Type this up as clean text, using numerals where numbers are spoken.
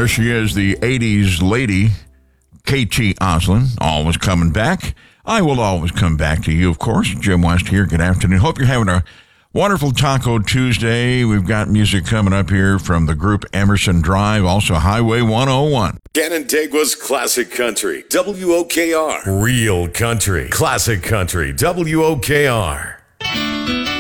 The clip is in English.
there she is, the 80s lady, KT Oslin, always coming back. I will always come back to you, of course. Jim West here. Good afternoon. Hope you're having a wonderful Taco Tuesday. We've got music coming up here from the group Emerson Drive, also Highway 101. Canandaigua's Classic Country, WOKR. Real country, classic country, WOKR.